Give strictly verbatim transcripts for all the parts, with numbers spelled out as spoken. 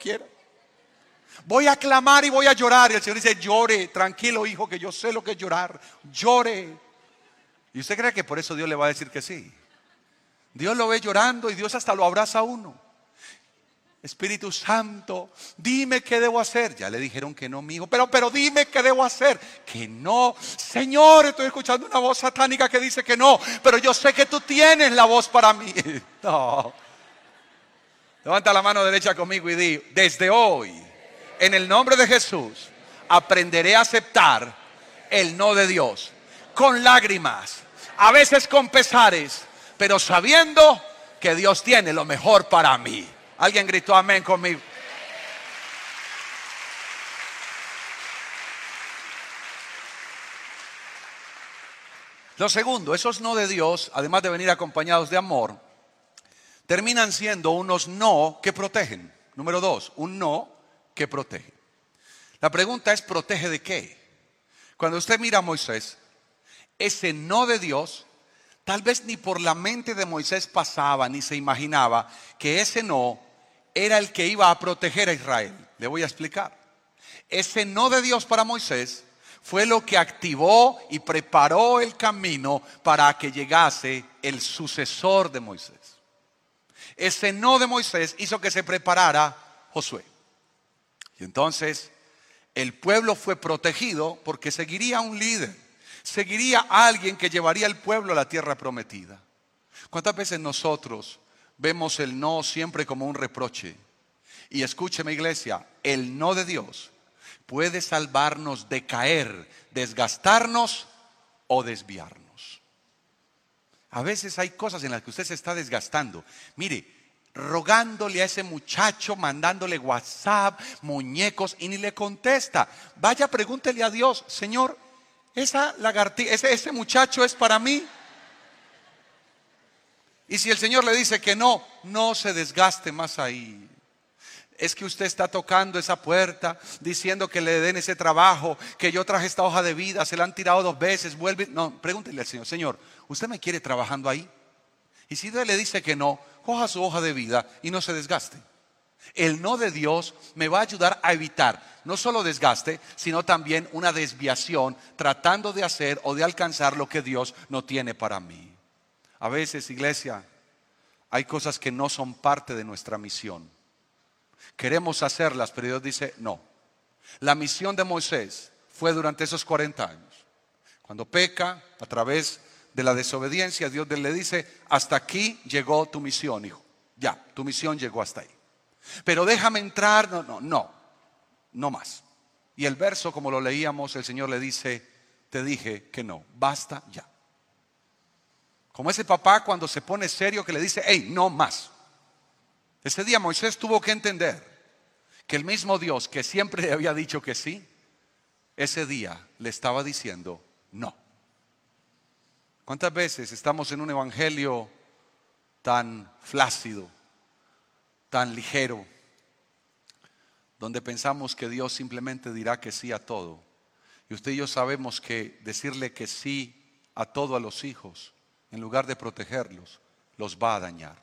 quiera. Voy a clamar y voy a llorar. Y el Señor dice, llore, tranquilo hijo, que yo sé lo que es llorar. Llore. ¿Y usted cree que por eso Dios le va a decir que sí? Dios lo ve llorando y Dios hasta lo abraza a uno. Espíritu Santo, dime qué debo hacer. Ya le dijeron que no, mi hijo, pero, pero dime qué debo hacer. Que no. Señor, estoy escuchando una voz satánica que dice que no, pero yo sé que tú tienes la voz para mí. No. Levanta la mano derecha conmigo y di, desde hoy, en el nombre de Jesús, aprenderé a aceptar el no de Dios. Con lágrimas, a veces con pesares, pero sabiendo que Dios tiene lo mejor para mí. Alguien gritó amén conmigo. Lo segundo, esos no de Dios, además de venir acompañados de amor, terminan siendo unos no que protegen. Número dos, un no que protege. La pregunta es, ¿protege de qué? Cuando usted mira a Moisés, ese no de Dios, tal vez ni por la mente de Moisés pasaba, ni se imaginaba que ese no era el que iba a proteger a Israel. Le voy a explicar. Ese no de Dios para Moisés fue lo que activó y preparó el camino para que llegase el sucesor de Moisés. Ese no de Moisés hizo que se preparara Josué. Y entonces el pueblo fue protegido porque seguiría un líder, seguiría a alguien que llevaría al pueblo a la tierra prometida. ¿Cuántas veces nosotros vemos el no siempre como un reproche? Y escúcheme, iglesia, el no de Dios puede salvarnos de caer, desgastarnos o desviarnos. A veces hay cosas en las que usted se está desgastando. Mire, rogándole a ese muchacho, mandándole WhatsApp, muñecos, y ni le contesta. Vaya, pregúntele a Dios, Señor, esa lagartija, ese, ese muchacho es para mí. Y si el Señor le dice que no, no se desgaste más ahí. Es que usted está tocando esa puerta diciendo que le den ese trabajo, que yo traje esta hoja de vida, se la han tirado dos veces, vuelve. No, pregúntele al Señor, Señor, ¿usted me quiere trabajando ahí? Y si Dios le dice que no, coja su hoja de vida y no se desgaste. El no de Dios me va a ayudar a evitar no solo desgaste, sino también una desviación tratando de hacer o de alcanzar lo que Dios no tiene para mí. A veces, iglesia, hay cosas que no son parte de nuestra misión. Queremos hacerlas, pero Dios dice no. La misión de Moisés fue durante esos cuarenta años. Cuando peca a través de la desobediencia, Dios le dice, hasta aquí llegó tu misión, hijo. Ya, tu misión llegó hasta ahí. Pero déjame entrar, no, no, no, no más. Y el verso, como lo leíamos, el Señor le dice, te dije que no, basta ya. Como ese papá cuando se pone serio que le dice, hey, no más. Ese día Moisés tuvo que entender que el mismo Dios que siempre le había dicho que sí, ese día le estaba diciendo no. ¿Cuántas veces estamos en un evangelio tan flácido, tan ligero, donde pensamos que Dios simplemente dirá que sí a todo? Y usted y yo sabemos que decirle que sí a todo a los hijos, en lugar de protegerlos, los va a dañar.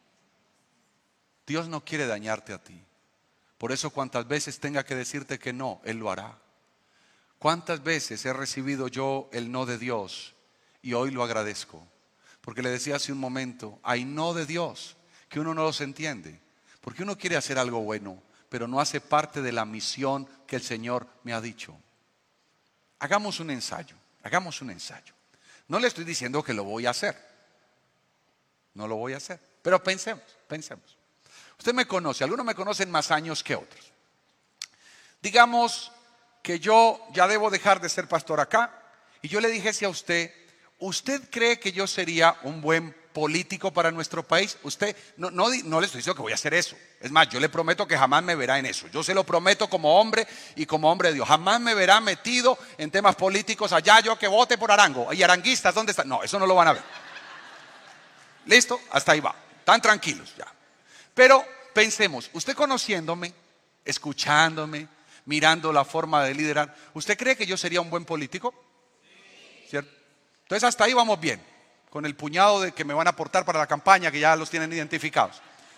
Dios no quiere dañarte a ti. Por eso cuantas veces tenga que decirte que no, Él lo hará. ¿Cuántas veces he recibido yo el no de Dios y hoy lo agradezco? Porque le decía hace un momento, hay no de Dios que uno no los entiende. Porque uno quiere hacer algo bueno, pero no hace parte de la misión que el Señor me ha dicho. Hagamos un ensayo, hagamos un ensayo. No le estoy diciendo que lo voy a hacer. No lo voy a hacer. Pero pensemos, pensemos. Usted me conoce, algunos me conocen más años que otros. Digamos que yo ya debo dejar de ser pastor acá y yo le dijese a usted, ¿usted cree que yo sería un buen político para nuestro país? Usted, no, no, no le estoy diciendo que voy a hacer eso. Es más, yo le prometo que jamás me verá en eso. Yo se lo prometo como hombre y como hombre de Dios. Jamás me verá metido en temas políticos allá yo que vote por Arango. ¿Y aranguistas dónde están? No, eso no lo van a ver. ¿Listo? Hasta ahí va. Están tranquilos ya. Pero pensemos, usted conociéndome, escuchándome, mirando la forma de liderar, ¿usted cree que yo sería un buen político? ¿Cierto? Entonces hasta ahí vamos bien, con el puñado de que me van a aportar para la campaña, que ya los tienen identificados.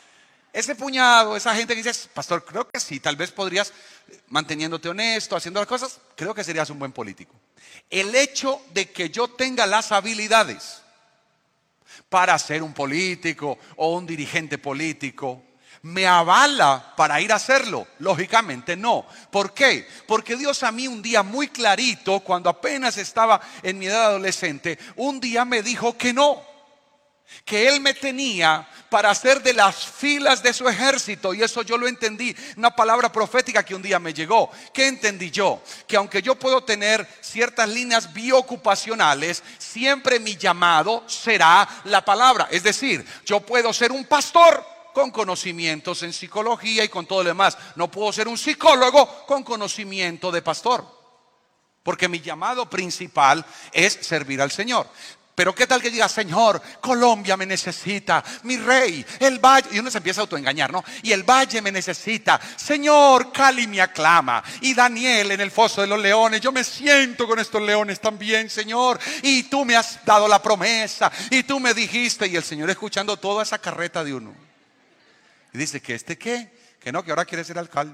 ese puñado, esa gente que dice, pastor, creo que sí, tal vez podrías, manteniéndote honesto, haciendo las cosas, creo que serías un buen político. El hecho de que yo tenga las habilidades para ser un político o un dirigente político, ¿me avala para ir a hacerlo? Lógicamente no. ¿Por qué? Porque Dios a mí un día muy clarito, cuando apenas estaba en mi edad adolescente, un día me dijo que no, que Él me tenía para ser de las filas de su ejército. Y eso yo lo entendí, una palabra profética que un día me llegó. ¿Qué entendí yo? Que aunque yo puedo tener ciertas líneas biocupacionales, siempre mi llamado será la palabra. Es decir, yo puedo ser un pastor con conocimientos en psicología y con todo lo demás. No puedo ser un psicólogo con conocimiento de pastor, porque mi llamado principal es servir al Señor. Pero qué tal que diga, Señor, Colombia me necesita, mi rey, el valle, y uno se empieza a autoengañar, ¿no? Y el valle me necesita, Señor, Cali me aclama, y Daniel en el foso de los leones, yo me siento con estos leones también, Señor, y tú me has dado la promesa, y tú me dijiste, y el Señor escuchando toda esa carreta de uno, y dice, ¿que este qué? Que no, que ahora quiere ser alcalde.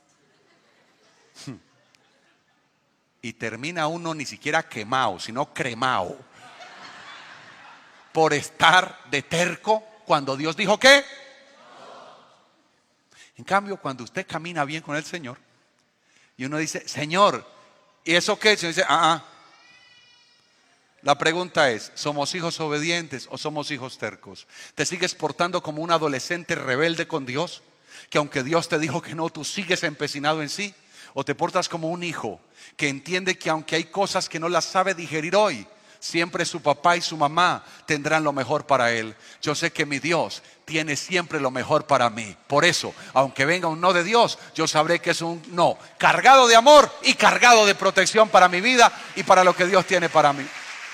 Y termina uno ni siquiera quemado, sino cremado, por estar de terco cuando Dios dijo que. En cambio, cuando usted camina bien con el Señor y uno dice, Señor, ¿y eso qué? El Señor dice, ah, ah. La pregunta es, ¿somos hijos obedientes o somos hijos tercos? ¿Te sigues portando como un adolescente rebelde con Dios? Que aunque Dios te dijo que no, tú sigues empecinado en sí. ¿O te portas como un hijo que entiende que aunque hay cosas que no las sabe digerir hoy, siempre su papá y su mamá tendrán lo mejor para él? Yo sé que mi Dios tiene siempre lo mejor para mí. Por eso, aunque venga un no de Dios, yo sabré que es un no cargado de amor y cargado de protección para mi vida y para lo que Dios tiene para mí.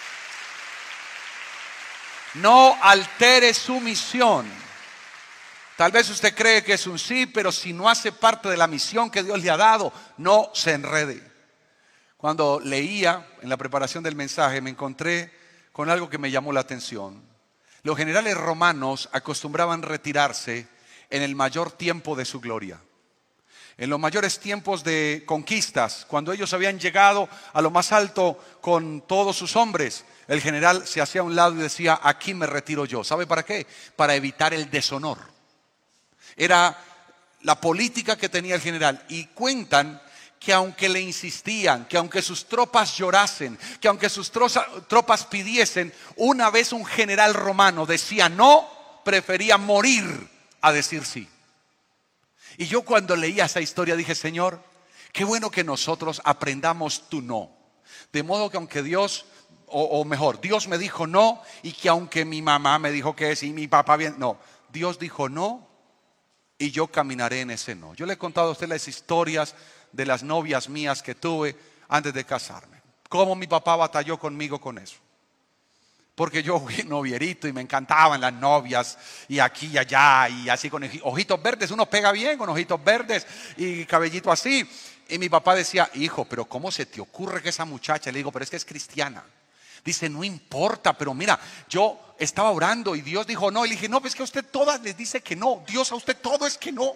No altere su misión. Tal vez usted cree que es un sí, pero si no hace parte de la misión que Dios le ha dado, no se enrede. Cuando leía en la preparación del mensaje, me encontré con algo que me llamó la atención. Los generales romanos acostumbraban retirarse en el mayor tiempo de su gloria. En los mayores tiempos de conquistas, cuando ellos habían llegado a lo más alto con todos sus hombres, el general se hacía a un lado y decía, aquí me retiro yo. ¿Sabe para qué? Para evitar el deshonor. Era la política que tenía el general. Y cuentan que aunque le insistían, que aunque sus tropas llorasen, que aunque sus tropas pidiesen, una vez un general romano decía no, prefería morir a decir sí. Y yo cuando leía esa historia dije, Señor, qué bueno que nosotros aprendamos tu no. De modo que aunque Dios, o, o mejor, Dios me dijo no, y que aunque mi mamá me dijo que sí, mi papá bien, no, Dios dijo no, y yo caminaré en ese no. Yo le he contado a usted las historias de las novias mías que tuve antes de casarme. Cómo mi papá batalló conmigo con eso. Porque yo fui novierito y me encantaban las novias y aquí y allá y así con ojitos verdes. Uno pega bien con ojitos verdes y cabellito así. Y mi papá decía, hijo, pero ¿cómo se te ocurre que esa muchacha? Le digo, pero es que es cristiana. Dice, no importa, pero mira, yo estaba orando y Dios dijo no. Y le dije, no, pues que a usted todas les dice que no. Dios a usted todo es que no.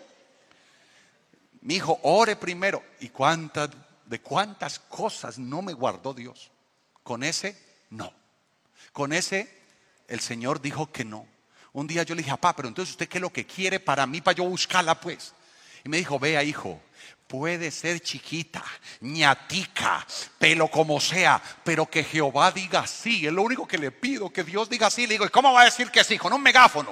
Mi hijo, ore primero. ¿Y cuántas, de cuántas cosas no me guardó Dios? Con ese no. Con ese el Señor dijo que no. Un día yo le dije, papá, pero entonces usted qué es lo que quiere para mí, para yo buscarla pues. Y me dijo, vea hijo, puede ser chiquita, ñatica, pelo como sea, pero que Jehová diga sí. Es lo único que le pido, que Dios diga sí. Le digo, ¿y cómo va a decir que sí? Con un megáfono.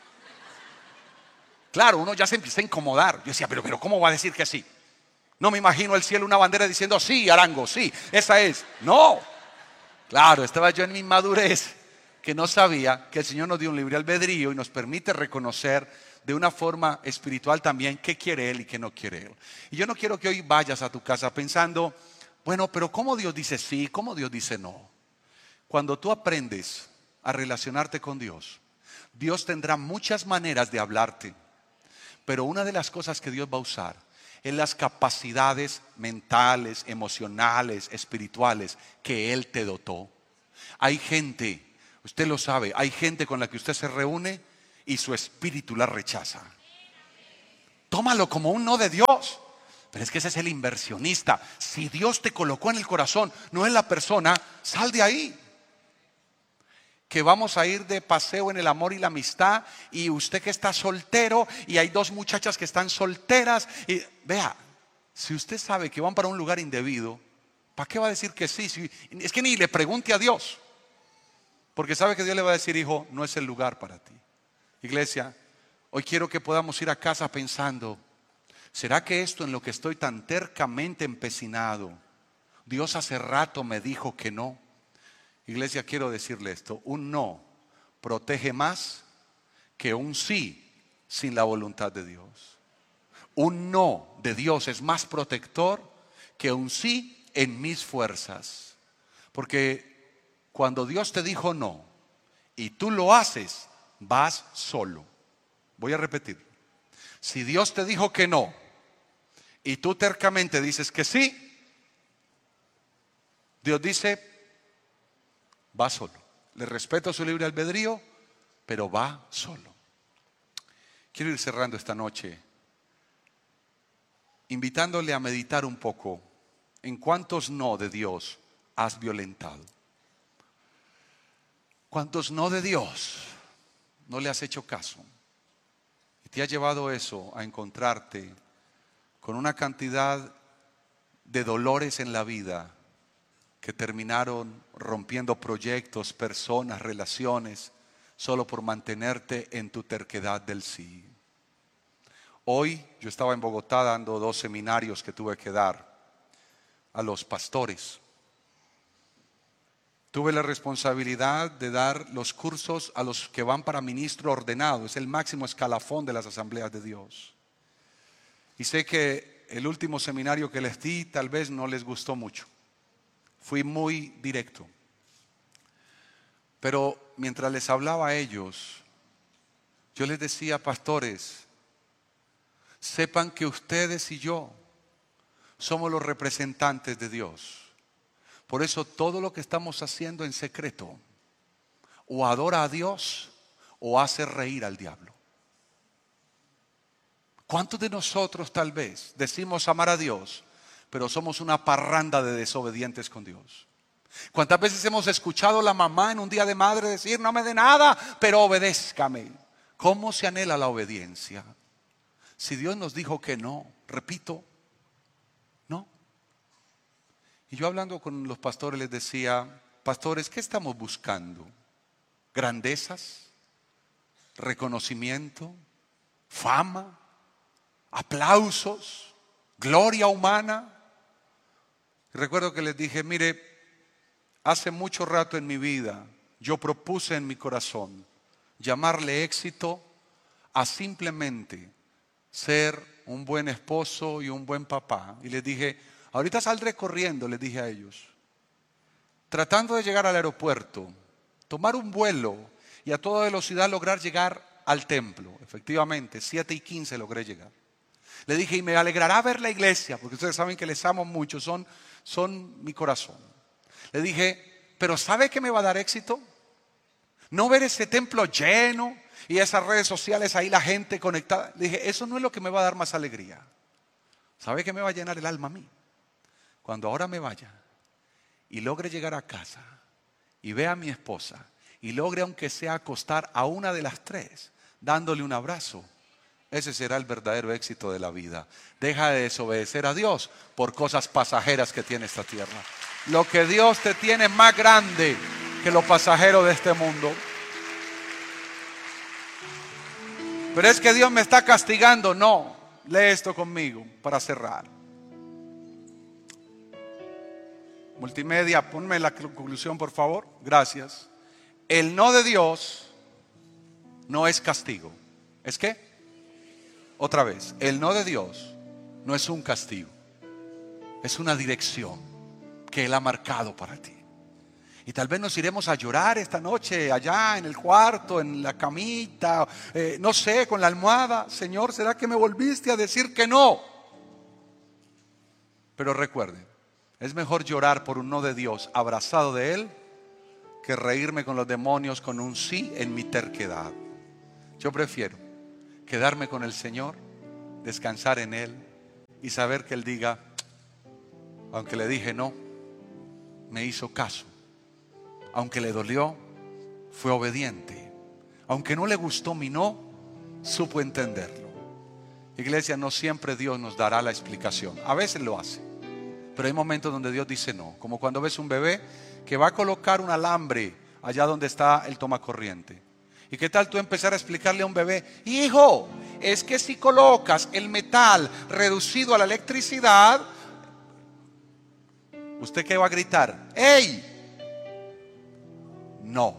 Claro, uno ya se empieza a incomodar. Yo decía, pero, pero ¿cómo va a decir que sí? No me imagino el cielo una bandera diciendo sí, Arango, sí, esa es. No. Claro, estaba yo en mi inmadurez, que no sabía que el Señor nos dio un libre albedrío y nos permite reconocer de una forma espiritual también qué quiere Él y qué no quiere Él. Y yo no quiero que hoy vayas a tu casa pensando, bueno, pero ¿cómo Dios dice sí? ¿Cómo Dios dice no? Cuando tú aprendes a relacionarte con Dios, Dios tendrá muchas maneras de hablarte, pero una de las cosas que Dios va a usar es las capacidades mentales, emocionales, espirituales que Él te dotó. Hay gente, usted lo sabe, hay gente con la que usted se reúne y su espíritu la rechaza. tómalo como un no de Dios. Pero es que ese es el inversionista. Si Dios te colocó en el corazón, no en la persona, sal de ahí. Que vamos a ir de paseo en el amor y la amistad, y usted que está soltero y hay dos muchachas que están solteras, y vea, si usted sabe que van para un lugar indebido, ¿para qué va a decir que sí? Si, es que ni le pregunte a Dios, porque sabe que Dios le va a decir: hijo, no es el lugar para ti. Iglesia, hoy quiero que podamos ir a casa pensando: ¿será que esto en lo que estoy tan tercamente empecinado, Dios hace rato me dijo que no? Iglesia, quiero decirle esto: un no protege más que un sí sin la voluntad de Dios. Un no de Dios es más protector que un sí en mis fuerzas. Porque cuando Dios te dijo no y tú lo haces, vas solo. Voy a repetir: si Dios te dijo que no y tú tercamente dices que sí, Dios dice: va solo. Le respeto su libre albedrío, pero va solo. Quiero ir cerrando esta noche invitándole a meditar un poco en cuántos no de Dios has violentado. Cuántos no de Dios no le has hecho caso. Y te ha llevado eso a encontrarte con una cantidad de dolores en la vida que terminaron rompiendo proyectos, personas, relaciones, solo por mantenerte en tu terquedad del sí. Hoy yo estaba en Bogotá dando dos seminarios que tuve que dar a los pastores. Tuve la responsabilidad de dar los cursos a los que van para ministro ordenado. Es el máximo escalafón de las asambleas de Dios. Y sé que el último seminario que les di tal vez no les gustó mucho. Fui muy directo. Pero mientras les hablaba a ellos, yo les decía: pastores, sepan que ustedes y yo somos los representantes de Dios. Por eso todo lo que estamos haciendo en secreto o adora a Dios o hace reír al diablo. ¿Cuántos de nosotros tal vez decimos amar a Dios, pero somos una parranda de desobedientes con Dios? ¿Cuántas veces hemos escuchado a la mamá en un día de madre decir: no me dé nada, pero obedézcame? ¿Cómo se anhela la obediencia? Si Dios nos dijo que no, repito, no. Y yo hablando con los pastores les decía: pastores, ¿qué estamos buscando? ¿Grandezas? ¿Reconocimiento? ¿Fama? ¿Aplausos? ¿Gloria humana? Y recuerdo que les dije: mire, hace mucho rato en mi vida yo propuse en mi corazón llamarle éxito a simplemente ser un buen esposo y un buen papá. Y les dije: ahorita saldré corriendo, les dije a ellos, tratando de llegar al aeropuerto, tomar un vuelo y a toda velocidad lograr llegar al templo. Efectivamente, siete y quince logré llegar. Le dije: y me alegrará ver la iglesia, porque ustedes saben que les amo mucho, son, son mi corazón. Le dije: pero ¿sabe qué me va a dar éxito? No ver ese templo lleno y esas redes sociales ahí, la gente conectada. Le dije: eso no es lo que me va a dar más alegría. ¿Sabe qué me va a llenar el alma a mí? Cuando ahora me vaya y logre llegar a casa y vea a mi esposa y logre, aunque sea, acostar a una de las tres dándole un abrazo. Ese será el verdadero éxito de la vida. Deja de desobedecer a Dios por cosas pasajeras que tiene esta tierra. Lo que Dios te tiene es más grande que lo pasajero de este mundo. Pero es que Dios me está castigando. No, lee esto conmigo para cerrar. Multimedia, ponme la conclusión, por favor. Gracias. El no de Dios no es castigo. ¿Es qué? Otra vez, el no de Dios no es un castigo. Es una dirección que Él ha marcado para ti. Y tal vez nos iremos a llorar esta noche allá en el cuarto, en la camita, eh, no sé, con la almohada. Señor, ¿será que me volviste a decir que no? Pero recuerden, es mejor llorar por un no de Dios abrazado de Él que reírme con los demonios con un sí en mi terquedad. Yo prefiero quedarme con el Señor, descansar en Él y saber que Él diga, aunque le dije no, me hizo caso. Aunque le dolió, fue obediente. Aunque no le gustó mi no, supo entenderlo. Iglesia, no siempre Dios nos dará la explicación. A veces lo hace, pero hay momentos donde Dios dice no. Como cuando ves un bebé que va a colocar un alambre allá donde está el tomacorriente. ¿Y qué tal tú empezar a explicarle a un bebé? Hijo, es que si colocas el metal reducido a la electricidad, ¿usted qué va a gritar? ¡Ey! No.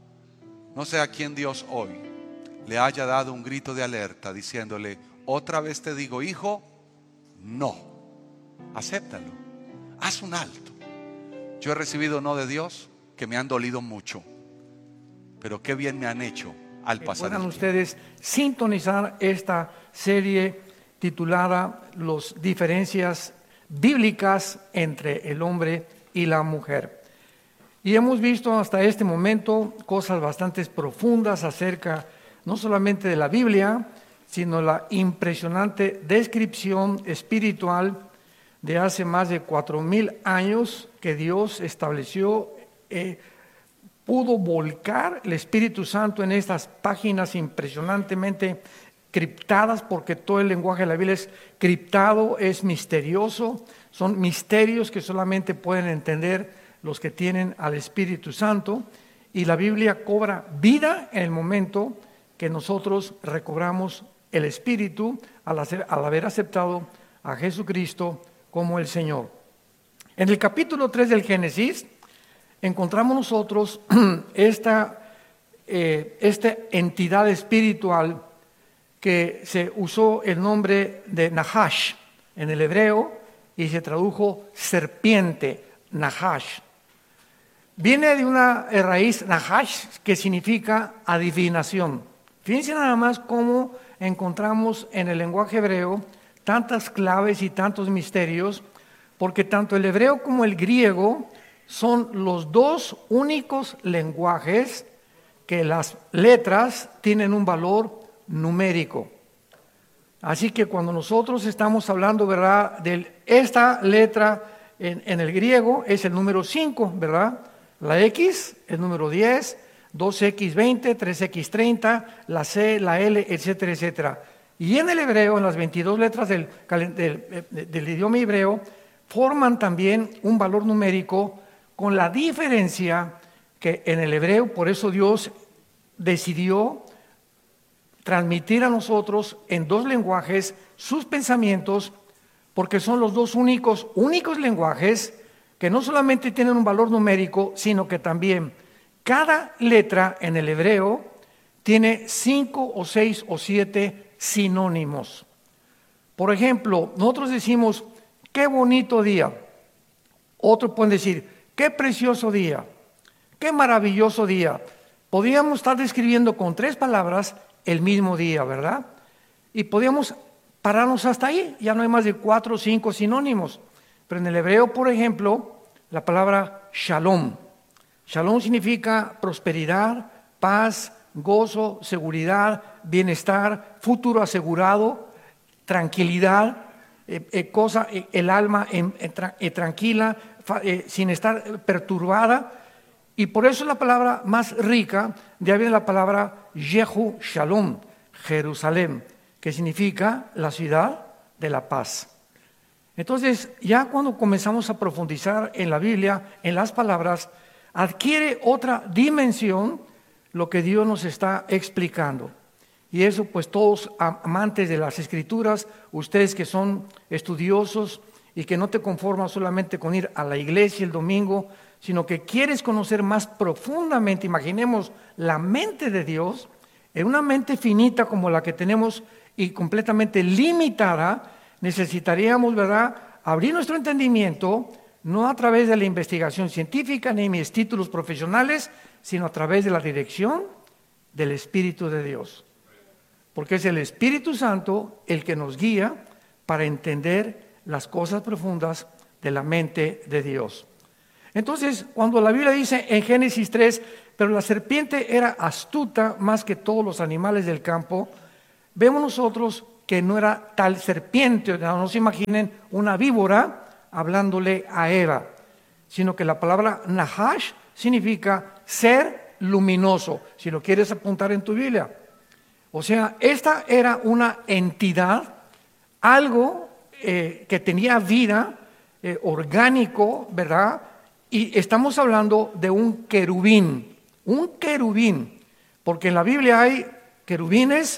No sé a quién Dios hoy le haya dado un grito de alerta diciéndole, otra vez te digo, hijo, no. Acéptalo. Haz un alto. Yo he recibido no de Dios que me han dolido mucho, pero qué bien me han hecho al pasar el Puedan tiempo. ustedes sintonizar esta serie titulada Las diferencias bíblicas entre el hombre y la mujer. Y hemos visto hasta este momento cosas bastante profundas acerca no solamente de la Biblia, sino la impresionante descripción espiritual de hace más de cuatro mil años que Dios estableció, eh, pudo volcar el Espíritu Santo en estas páginas impresionantemente criptadas, porque todo el lenguaje de la Biblia es criptado, es misterioso, son misterios que solamente pueden entender los que tienen al Espíritu Santo, y la Biblia cobra vida en el momento que nosotros recobramos el Espíritu al, hacer, al haber aceptado a Jesucristo como el Señor. En el capítulo tres del Génesis encontramos nosotros esta, eh, esta entidad espiritual que se usó el nombre de Nahash en el hebreo y se tradujo serpiente, Nahash. Viene de una raíz Nahash que significa adivinación. Fíjense nada más cómo encontramos en el lenguaje hebreo tantas claves y tantos misterios, porque tanto el hebreo como el griego son los dos únicos lenguajes que las letras tienen un valor numérico. Así que cuando nosotros estamos hablando, ¿verdad?, de esta letra en, en el griego es el número cinco, ¿verdad? La X, el número diez, dos equis veinte, tres equis treinta, la C, la L, etcétera, etcétera. Y en el hebreo, en las veintidós letras del, del, del, del idioma hebreo, forman también un valor numérico, con la diferencia que en el hebreo, por eso Dios decidió transmitir a nosotros en dos lenguajes sus pensamientos, porque son los dos únicos, únicos lenguajes que no solamente tienen un valor numérico, sino que también cada letra en el hebreo tiene cinco o seis o siete sinónimos. Por ejemplo, nosotros decimos, qué bonito día. Otros pueden decir, qué precioso día, qué maravilloso día. Podríamos estar describiendo con tres palabras el mismo día, ¿verdad? Y podríamos pararnos hasta ahí, ya no hay más de cuatro o cinco sinónimos. Pero en el hebreo, por ejemplo, la palabra shalom. Shalom significa prosperidad, paz, gozo, seguridad, bienestar, futuro asegurado, tranquilidad, eh, eh, cosa, eh, el alma eh, eh, tra- eh, tranquila, fa- eh, sin estar perturbada. Y por eso la palabra más rica, de ahí viene la palabra Yehu Shalom, Jerusalén, que significa la ciudad de la paz. Entonces, ya cuando comenzamos a profundizar en la Biblia, en las palabras, adquiere otra dimensión lo que Dios nos está explicando. Y eso, pues todos amantes de las Escrituras, ustedes que son estudiosos y que no te conforman solamente con ir a la iglesia el domingo, sino que quieres conocer más profundamente, imaginemos la mente de Dios, en una mente finita como la que tenemos y completamente limitada, necesitaríamos, ¿verdad?, abrir nuestro entendimiento, no a través de la investigación científica ni mis títulos profesionales, sino a través de la dirección del Espíritu de Dios. Porque es el Espíritu Santo el que nos guía para entender las cosas profundas de la mente de Dios. Entonces, cuando la Biblia dice en Génesis tres, pero la serpiente era astuta más que todos los animales del campo, vemos nosotros que no era tal serpiente, no, no se imaginen una víbora hablándole a Eva, sino que la palabra Nahash significa ser luminoso, si lo quieres apuntar en tu Biblia. O sea, esta era una entidad, algo eh, que tenía vida, eh, orgánico, ¿verdad? Y estamos hablando de un querubín, un querubín, porque en la Biblia hay querubines,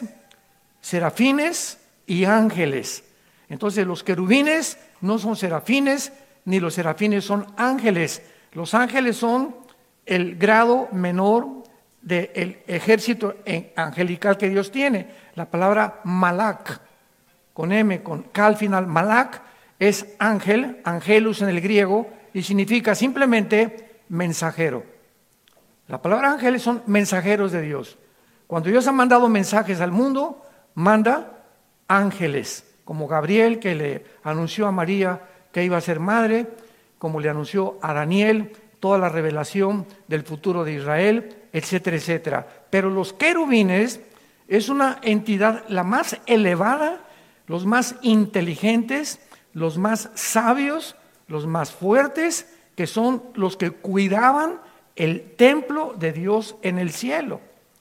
serafines y ángeles. Entonces los querubines no son serafines, ni los serafines son ángeles. Los ángeles son el grado menor del ejército angelical que Dios tiene. La palabra malak, con M, con K al final, malak, es ángel, angelus en el griego, y significa simplemente mensajero. La palabra ángeles son mensajeros de Dios. Cuando Dios ha mandado mensajes al mundo, manda ángeles, como Gabriel, que le anunció a María que iba a ser madre, como le anunció a Daniel toda la revelación del futuro de Israel, etcétera, etcétera. Pero los querubines es una entidad la más elevada, los más inteligentes, los más sabios, los más fuertes, que son los que cuidaban el templo de Dios en el cielo.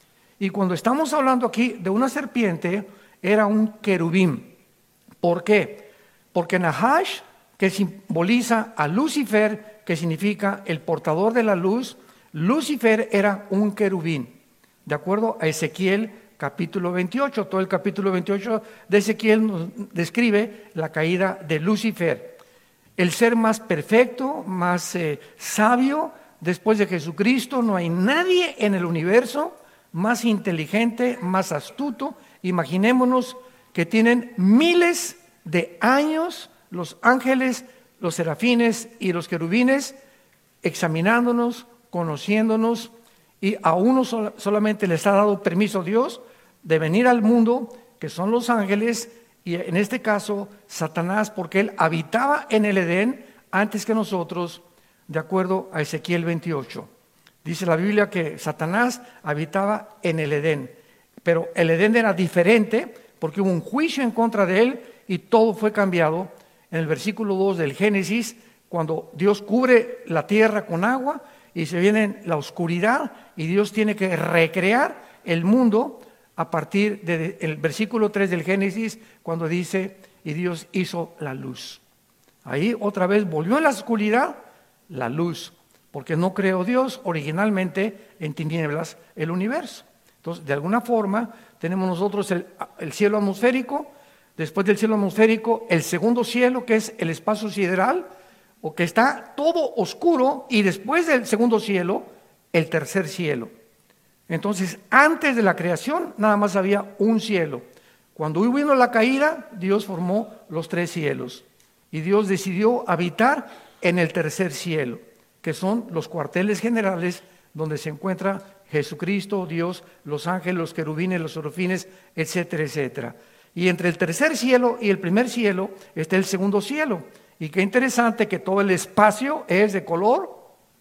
Y cuando estamos hablando aquí de una serpiente, era un querubín. ¿Por qué? Porque Nahash, que simboliza a Lucifer, que significa el portador de la luz, Lucifer era un querubín, de acuerdo a Ezequiel capítulo veintiocho. Todo el capítulo veintiocho de Ezequiel nos describe la caída de Lucifer, el ser más perfecto, más eh, sabio. Después de Jesucristo no hay nadie en el universo más inteligente, más astuto. Imaginémonos que tienen miles de años los ángeles, los serafines y los querubines examinándonos, conociéndonos, y a uno sol- solamente les ha dado permiso Dios de venir al mundo, que son los ángeles, y en este caso Satanás, porque él habitaba en el Edén antes que nosotros, de acuerdo a Ezequiel veintiocho. Dice la Biblia que Satanás habitaba en el Edén, pero el Edén era diferente porque hubo un juicio en contra de él y todo fue cambiado. En el versículo dos del Génesis, cuando Dios cubre la tierra con agua y se viene la oscuridad y Dios tiene que recrear el mundo a partir del versículo tres del Génesis, cuando dice, y Dios hizo la luz. Ahí otra vez volvió en la oscuridad la luz, porque no creó Dios originalmente en tinieblas el universo. Entonces, de alguna forma, tenemos nosotros el, el cielo atmosférico, después del cielo atmosférico, el segundo cielo, que es el espacio sideral, o que está todo oscuro, y después del segundo cielo, el tercer cielo. Entonces, antes de la creación, nada más había un cielo. Cuando vino la caída, Dios formó los tres cielos, y Dios decidió habitar en el tercer cielo, que son los cuarteles generales donde se encuentra Jesucristo, Dios, los ángeles, los querubines, los serafines, etcétera, etcétera. Y entre el tercer cielo y el primer cielo está el segundo cielo. Y qué interesante que todo el espacio es de color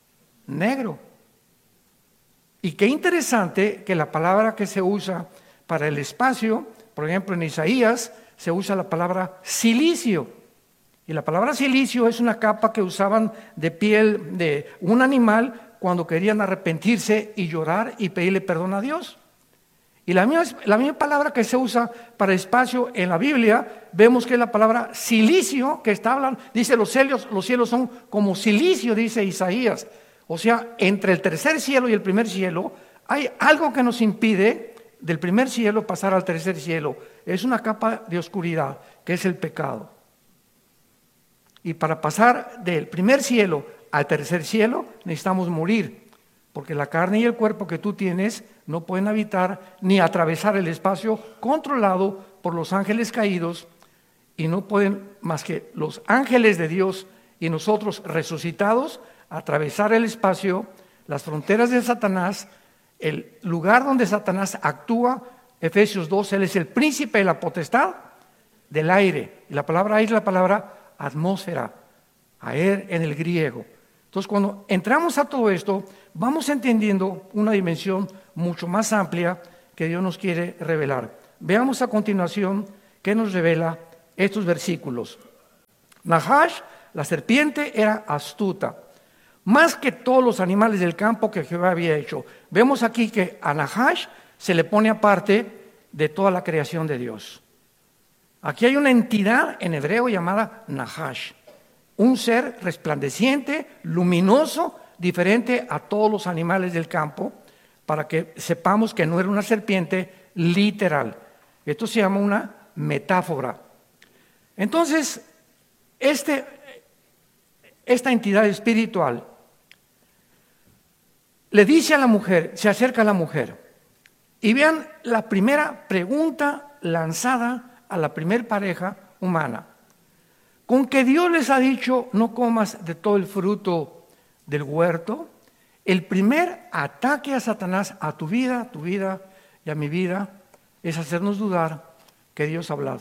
negro. Y qué interesante que la palabra que se usa para el espacio, por ejemplo en Isaías, se usa la palabra silicio. Y la palabra silicio es una capa que usaban de piel de un animal cuando querían arrepentirse y llorar y pedirle perdón a Dios. Y la misma, la misma palabra que se usa para espacio en la Biblia, vemos que es la palabra silicio, que está hablando, dice los cielos, los cielos son como silicio, dice Isaías. O sea, entre el tercer cielo y el primer cielo, hay algo que nos impide del primer cielo pasar al tercer cielo. Es una capa de oscuridad, que es el pecado. Y para pasar del primer cielo al tercer cielo necesitamos morir, porque la carne y el cuerpo que tú tienes no pueden habitar ni atravesar el espacio controlado por los ángeles caídos, y no pueden más que los ángeles de Dios y nosotros resucitados atravesar el espacio, las fronteras de Satanás, el lugar donde Satanás actúa. Efesios dos, él es el príncipe de la potestad del aire, y la palabra aire es la palabra atmósfera, aer en el griego. Entonces, cuando entramos a todo esto, vamos entendiendo una dimensión mucho más amplia que Dios nos quiere revelar. Veamos a continuación ¿Qué nos revela estos versículos? Nahash, la serpiente, era astuta, más que todos los animales del campo que Jehová había hecho. Vemos aquí que a Nahash se le pone aparte de toda la creación de Dios. Aquí hay una entidad en hebreo llamada Nahash, un ser resplandeciente, luminoso, diferente a todos los animales del campo, para que sepamos que no era una serpiente literal. Esto se llama una metáfora. Entonces, este, esta entidad espiritual le dice a la mujer, se acerca a la mujer, y vean la primera pregunta lanzada a la primer pareja humana. Con que Dios les ha dicho, no comas de todo el fruto del huerto, el primer ataque a Satanás, a tu vida, a tu vida y a mi vida, es hacernos dudar que Dios ha hablado.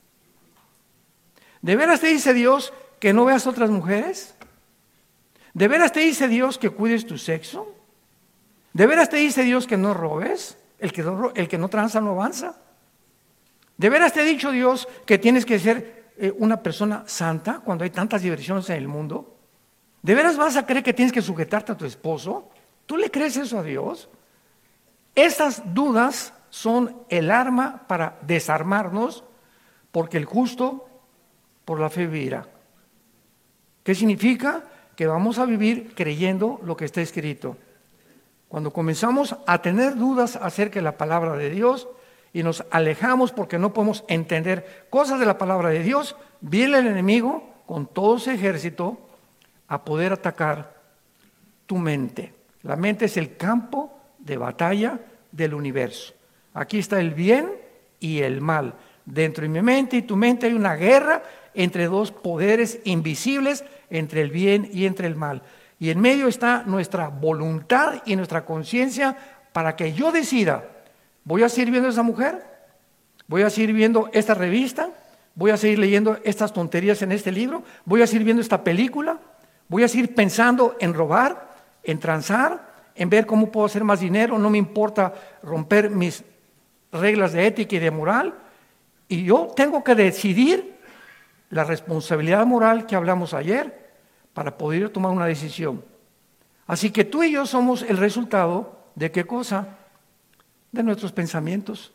¿De veras te dice Dios que no veas otras mujeres? ¿De veras te dice Dios que cuides tu sexo? ¿De veras te dice Dios que no robes? El que no, el que no tranza no avanza. ¿De veras te ha dicho Dios que tienes que ser eh, una persona santa cuando hay tantas diversiones en el mundo? ¿De veras vas a creer que tienes que sujetarte a tu esposo? ¿Tú le crees eso a Dios? Estas dudas son el arma para desarmarnos, porque el justo por la fe vivirá. ¿Qué significa? Que vamos a vivir creyendo lo que está escrito. Cuando comenzamos a tener dudas acerca de la palabra de Dios y nos alejamos porque no podemos entender cosas de la palabra de Dios, viene el enemigo con todo su ejército a poder atacar tu mente. La mente es el campo de batalla del universo. Aquí está el bien y el mal. Dentro de mi mente y tu mente hay una guerra entre dos poderes invisibles, entre el bien y entre el mal. Y en medio está nuestra voluntad y nuestra conciencia para que yo decida, ¿voy a seguir viendo a esa mujer? ¿Voy a seguir viendo esta revista? ¿Voy a seguir leyendo estas tonterías en este libro? ¿Voy a seguir viendo esta película? ¿Voy a seguir pensando en robar, en transar, en ver cómo puedo hacer más dinero? No me importa romper mis reglas de ética y de moral. Y yo tengo que decidir la responsabilidad moral que hablamos ayer para poder tomar una decisión. Así que tú y yo somos el resultado de ¿qué cosa? De nuestros pensamientos.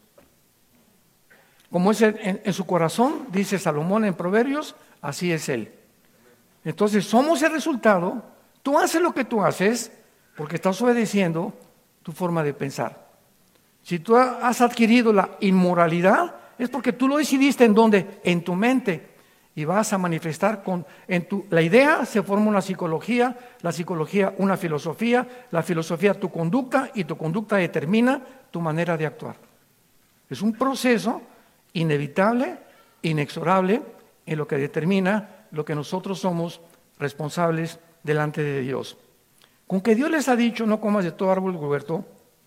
Como es en, en su corazón, dice Salomón en Proverbios, así es él. Entonces somos el resultado. Tú haces lo que tú haces porque estás obedeciendo tu forma de pensar. Si tú has adquirido la inmoralidad, es porque tú lo decidiste en dónde, en tu mente. Y vas a manifestar con, en tu, la idea se forma una psicología, la psicología una filosofía, la filosofía tu conducta y tu conducta determina tu manera de actuar. Es un proceso inevitable, inexorable, en lo que determina lo que nosotros somos responsables delante de Dios. Con que Dios les ha dicho no comas de todo árbol del huerto,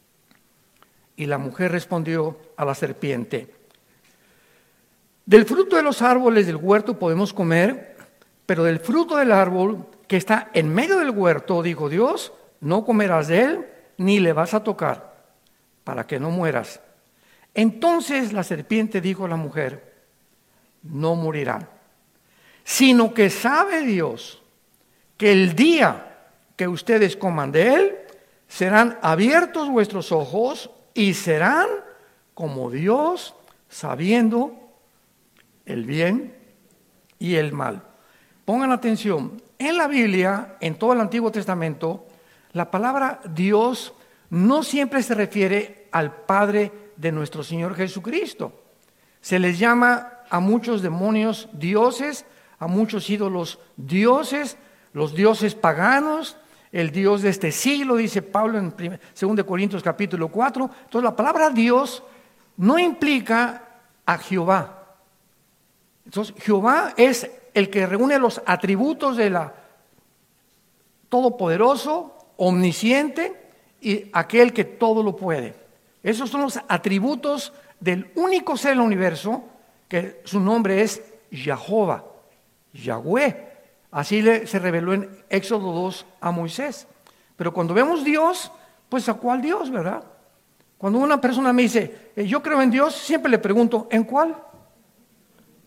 y la mujer respondió a la serpiente: del fruto de los árboles del huerto podemos comer, pero del fruto del árbol que está en medio del huerto, dijo Dios, no comerás de él, ni le vas a tocar, para que no mueras. Entonces la serpiente dijo a la mujer: no morirán, sino que sabe Dios que el día que ustedes coman de él, serán abiertos vuestros ojos y serán como Dios, sabiendo el bien y el mal. Pongan atención, en la Biblia, en todo el Antiguo Testamento, la palabra Dios no siempre se refiere al Padre de nuestro Señor Jesucristo. Se les llama a muchos demonios dioses, a muchos ídolos dioses, los dioses paganos, el Dios de este siglo, dice Pablo en dos Corintios capítulo cuatro. Entonces la palabra Dios no implica a Jehová. Entonces, Jehová es el que reúne los atributos de la todopoderoso, omnisciente y aquel que todo lo puede. Esos son los atributos del único ser del universo, que su nombre es Jehová, Yahweh. Así le, se reveló en Éxodo dos a Moisés. Pero cuando vemos Dios, pues ¿a cuál Dios, verdad? Cuando una persona me dice, yo creo en Dios, siempre le pregunto, ¿en cuál?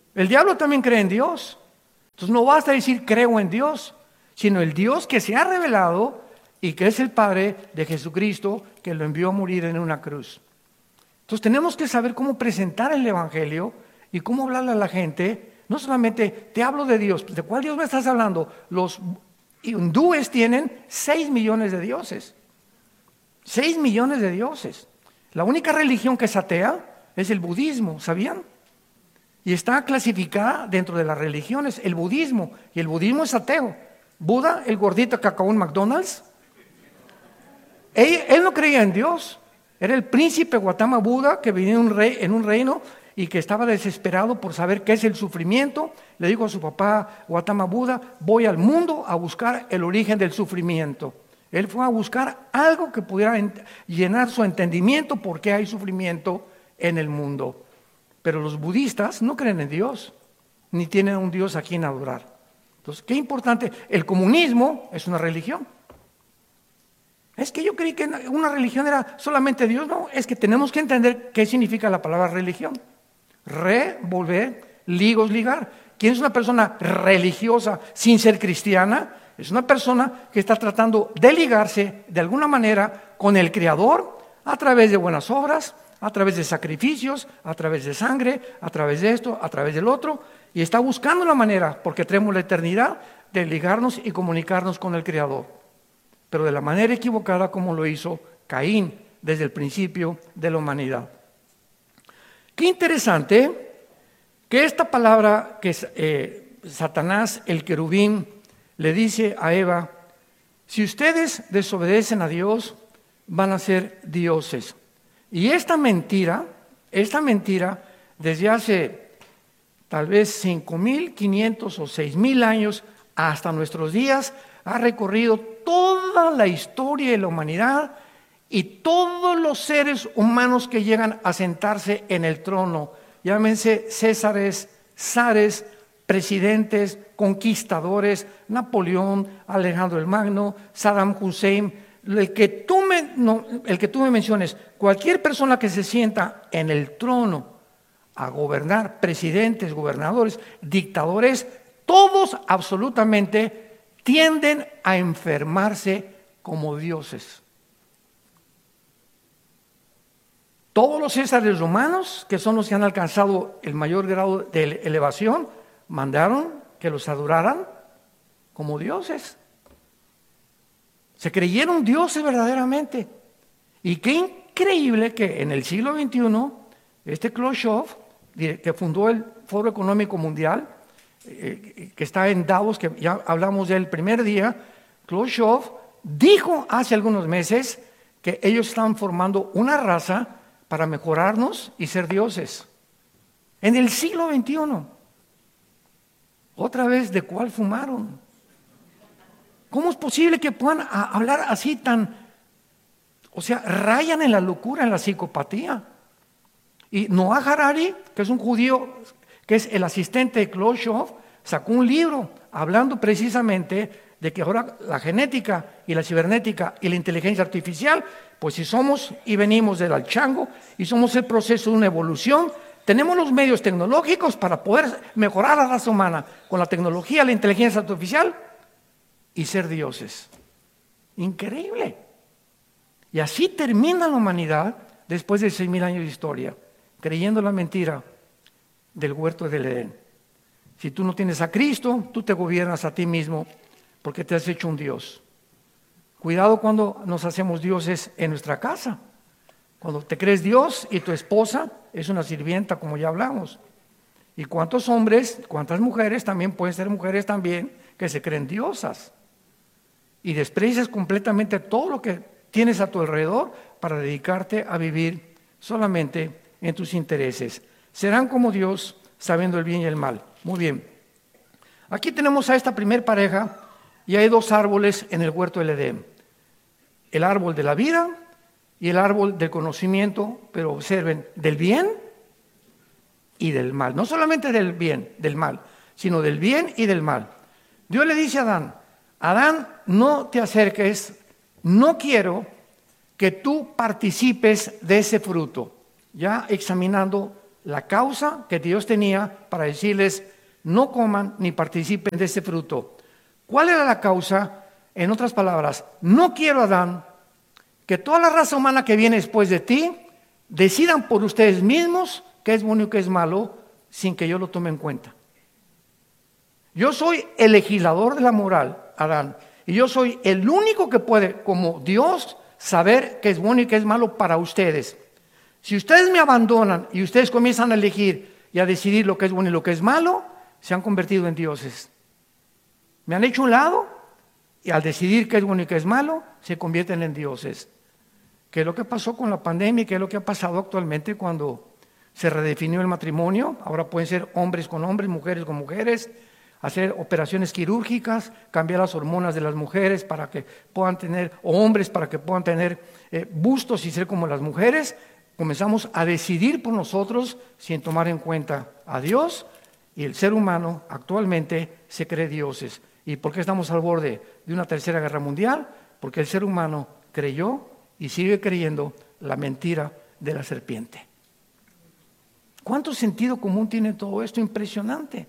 El diablo también cree en Dios. Entonces no basta decir creo en Dios, sino el Dios que se ha revelado y que es el Padre de Jesucristo, que lo envió a morir en una cruz. Entonces tenemos que saber cómo presentar el Evangelio y cómo hablarle a la gente. No solamente te hablo de Dios. ¿De cuál Dios me estás hablando? Los hindúes tienen seis millones de dioses. Seis millones de dioses. La única religión que es atea es el budismo, ¿sabían? Y está clasificada dentro de las religiones, el budismo. Y el budismo es ateo. Buda, el gordito que acabó en McDonald's, él, él no creía en Dios. Era el príncipe Gautama Buda que vivía en un, rey, en un reino y que estaba desesperado por saber qué es el sufrimiento. Le dijo a su papá Gautama Buda: voy al mundo a buscar el origen del sufrimiento. Él fue a buscar algo que pudiera llenar su entendimiento por qué hay sufrimiento en el mundo. Pero los budistas no creen en Dios, ni tienen un Dios a quien adorar. Entonces, qué importante. El comunismo es una religión. Es que yo creí que una religión era solamente Dios. No, es que tenemos que entender qué significa la palabra religión. Re, volver, ligos, ligar. ¿Quién es una persona religiosa sin ser cristiana? Es una persona que está tratando de ligarse de alguna manera con el Creador a través de buenas obras, a través de sacrificios, a través de sangre, a través de esto, a través del otro, y está buscando la manera, porque tenemos la eternidad, de ligarnos y comunicarnos con el Creador, pero de la manera equivocada como lo hizo Caín desde el principio de la humanidad. Qué interesante que esta palabra que eh, Satanás, el querubín, le dice a Eva: si ustedes desobedecen a Dios, van a ser dioses. Y esta mentira, esta mentira, desde hace tal vez cinco mil quinientos o seis mil años hasta nuestros días, ha recorrido toda la historia de la humanidad y todos los seres humanos que llegan a sentarse en el trono, llámense Césares, zares, presidentes, conquistadores, Napoleón, Alejandro el Magno, Saddam Hussein, el que tú me, no, el que tú me menciones, cualquier persona que se sienta en el trono a gobernar, presidentes, gobernadores, dictadores, todos absolutamente tienden a enfermarse como dioses. Todos los césares romanos, que son los que han alcanzado el mayor grado de elevación, mandaron que los adoraran como dioses. Se creyeron dioses verdaderamente. Y qué increíble que en el siglo veintiuno, este Khrushchev, que fundó el Foro Económico Mundial, eh, que está en Davos, que ya hablamos del primer día, Khrushchev dijo hace algunos meses que ellos están formando una raza para mejorarnos y ser dioses. En el siglo veintiuno. Otra vez, ¿de cuál fumaron? ¿Cómo es posible que puedan hablar así tan, o sea, rayan en la locura, en la psicopatía? Y Noah Harari, que es un judío, que es el asistente de Khrushchev, sacó un libro hablando precisamente de que ahora la genética y la cibernética y la inteligencia artificial, pues si somos y venimos del chango y somos el proceso de una evolución, tenemos los medios tecnológicos para poder mejorar a la raza humana con la tecnología, la inteligencia artificial y ser dioses. Increíble. Y así termina la humanidad después de seis mil años de historia, creyendo la mentira del huerto del Edén. Si tú no tienes a Cristo, tú te gobiernas a ti mismo porque te has hecho un Dios. Cuidado cuando nos hacemos dioses en nuestra casa. Cuando te crees Dios y tu esposa es una sirvienta, como ya hablamos. Y cuántos hombres, cuántas mujeres también pueden ser mujeres también que se creen diosas. Y desprecias completamente todo lo que tienes a tu alrededor para dedicarte a vivir solamente en tus intereses. Serán como Dios, sabiendo el bien y el mal. Muy bien. Aquí tenemos a esta primer pareja y hay dos árboles en el huerto del Edén. El árbol de la vida y el árbol del conocimiento, pero observen, del bien y del mal. No solamente del bien, del mal, sino del bien y del mal. Dios le dice a Adán: Adán, no te acerques, no quiero que tú participes de ese fruto. Ya examinando la causa que Dios tenía para decirles, no coman ni participen de este fruto. ¿Cuál era la causa? En otras palabras, no quiero, Adán, que toda la raza humana que viene después de ti decidan por ustedes mismos qué es bueno y qué es malo, sin que yo lo tome en cuenta. Yo soy el legislador de la moral, Adán, y yo soy el único que puede, como Dios, saber qué es bueno y qué es malo para ustedes. Si ustedes me abandonan y ustedes comienzan a elegir y a decidir lo que es bueno y lo que es malo, se han convertido en dioses. Me han hecho un lado y al decidir qué es bueno y qué es malo, se convierten en dioses. ¿Qué es lo que pasó con la pandemia? ¿Qué es lo que ha pasado actualmente cuando se redefinió el matrimonio? Ahora pueden ser hombres con hombres, mujeres con mujeres, hacer operaciones quirúrgicas, cambiar las hormonas de las mujeres para que puedan tener, o hombres para que puedan tener eh, bustos y ser como las mujeres. Comenzamos a decidir por nosotros sin tomar en cuenta a Dios, y el ser humano actualmente se cree dioses. ¿Y por qué estamos al borde de una tercera guerra mundial? Porque el ser humano creyó y sigue creyendo la mentira de la serpiente. ¿Cuánto sentido común tiene todo esto? Impresionante.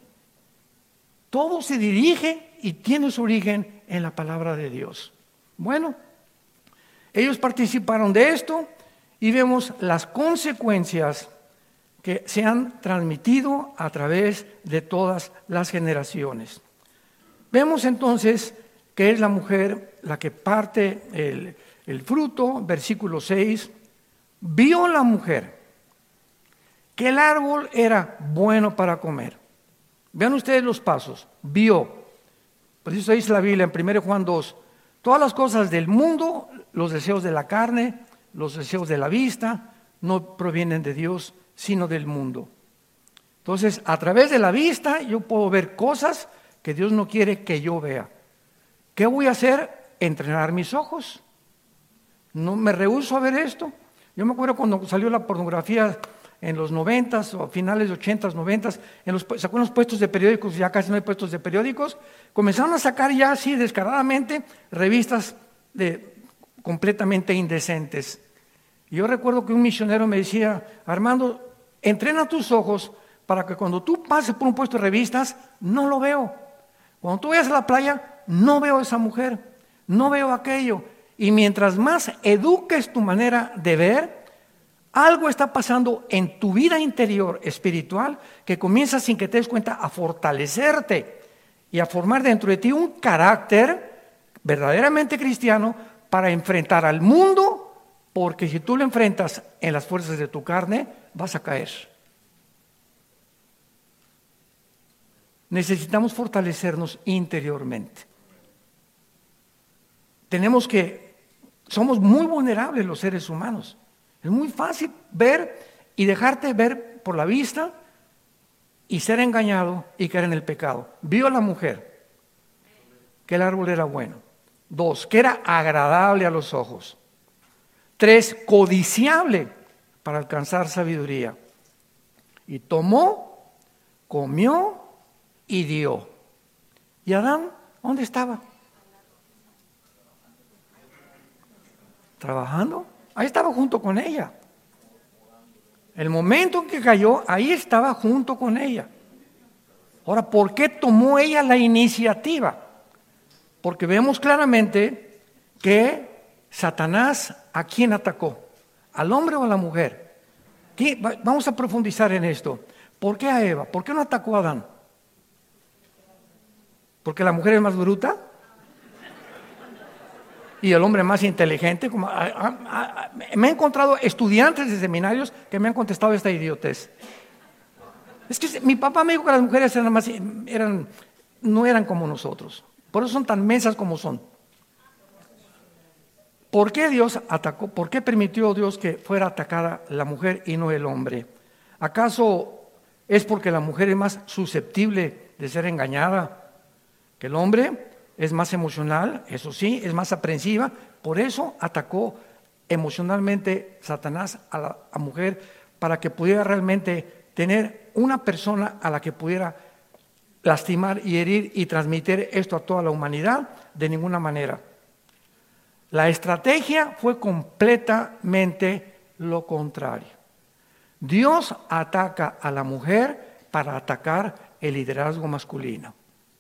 Todo se dirige y tiene su origen en la palabra de Dios. Bueno, ellos participaron de esto y vemos las consecuencias que se han transmitido a través de todas las generaciones. Vemos entonces que es la mujer la que parte el, el fruto, versículo seis. Vio la mujer que el árbol era bueno para comer. Vean ustedes los pasos. Vio. Por eso dice la Biblia en primero Juan dos. Todas las cosas del mundo, los deseos de la carne, los deseos de la vista, no provienen de Dios, sino del mundo. Entonces, a través de la vista, yo puedo ver cosas que Dios no quiere que yo vea. ¿Qué voy a hacer? Entrenar mis ojos. No me rehúso a ver esto. Yo me acuerdo cuando salió la pornografía en los noventas o finales de ochentas, noventas, en los, sacó en los puestos de periódicos, ya casi no hay puestos de periódicos, comenzaron a sacar ya así descaradamente revistas de, completamente indecentes. Y yo recuerdo que un misionero me decía, Armando, entrena tus ojos para que cuando tú pases por un puesto de revistas, no lo veo. Cuando tú vayas a la playa, no veo a esa mujer, no veo aquello. Y mientras más eduques tu manera de ver, algo está pasando en tu vida interior espiritual que comienza sin que te des cuenta a fortalecerte y a formar dentro de ti un carácter verdaderamente cristiano para enfrentar al mundo, porque si tú lo enfrentas en las fuerzas de tu carne, vas a caer. Necesitamos fortalecernos interiormente. Tenemos que, somos muy vulnerables los seres humanos. Es muy fácil ver y dejarte ver por la vista y ser engañado y caer en el pecado. Vio a la mujer que el árbol era bueno. Dos, que era agradable a los ojos. Tres, codiciable para alcanzar sabiduría. Y tomó, comió y dio. ¿Y Adán dónde estaba? ¿Trabajando? Ahí estaba junto con ella. El momento en que cayó, ahí estaba junto con ella. Ahora, ¿por qué tomó ella la iniciativa? Porque vemos claramente que Satanás, ¿a quién atacó? ¿Al hombre o a la mujer? ¿Qué? Vamos a profundizar en esto. ¿Por qué a Eva? ¿Por qué no atacó a Adán? ¿Porque la mujer es más bruta? Y el hombre más inteligente. Como, a, a, a, me he encontrado estudiantes de seminarios que me han contestado esta idiotez. Es que mi papá me dijo que las mujeres eran más, eran, no eran como nosotros. Por eso son tan mensas como son. ¿Por qué Dios atacó? ¿Por qué permitió Dios que fuera atacada la mujer y no el hombre? ¿Acaso es porque la mujer es más susceptible de ser engañada que el hombre? Es más emocional, eso sí, es más aprensiva. Por eso atacó emocionalmente Satanás a la a mujer, para que pudiera realmente tener una persona a la que pudiera lastimar y herir y transmitir esto a toda la humanidad. De ninguna manera. La estrategia fue completamente lo contrario. Dios ataca a la mujer para atacar el liderazgo masculino.